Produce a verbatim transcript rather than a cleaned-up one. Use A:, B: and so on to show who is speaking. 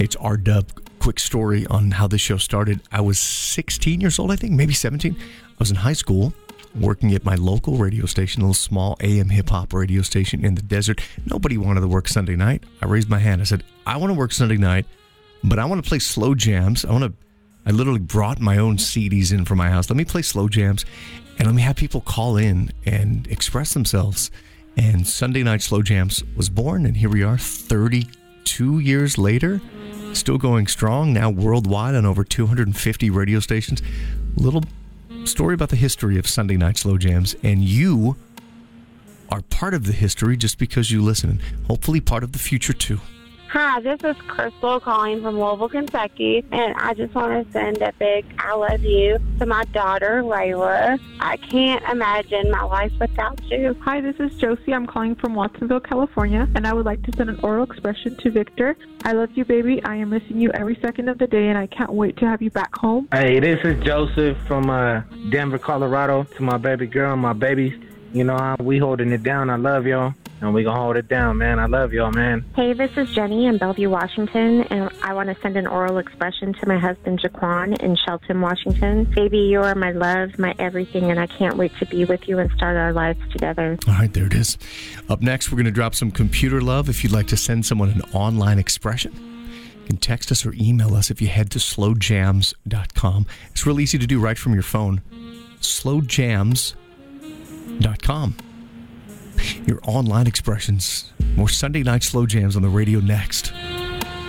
A: It's R-Dub. Quick story on how this show started. I was sixteen years old, I think, maybe seventeen. I was in high school working at my local radio station, a little small A M hip-hop radio station in the desert. Nobody wanted to work Sunday night. I raised my hand. I said, I want to work Sunday night, but I want to play slow jams. I want to. I literally brought my own C Ds in from my house. Let me play slow jams, and let me have people call in and express themselves. And Sunday Night Slow Jams was born, and here we are thirty-two years later. Still going strong, now worldwide on over two hundred fifty radio stations. Little story about the history of Sunday Night Slow Jams, and you are part of the history just because you listen, and hopefully part of the future too.
B: Hi, this is Crystal calling from Louisville, Kentucky, and I just want to send a big I love you to my daughter, Layla. I can't imagine my life without you.
C: Hi, this is Josie. I'm calling from Watsonville, California, and I would like to send an oral expression to Victor. I love you, baby. I am missing you every second of the day, and I can't wait to have you back home.
D: Hey, this is Joseph from uh, Denver, Colorado, to my baby girl and my babies. You know, we holding it down. I love y'all. And we gonna hold it down, man. I love y'all, man.
E: Hey, this is Jenny in Bellevue, Washington, and I want to send an oral expression to my husband, Jaquan, in Shelton, Washington. Baby, you are my love, my everything, and I can't wait to be with you and start our lives together.
A: All right, there it is. Up next, we're going to drop some computer love. If you'd like to send someone an online expression, you can text us or email us if you head to slow jams dot com. It's real easy to do right from your phone. slow jams dot com. Your online expressions. More Sunday Night Slow Jams on the radio next.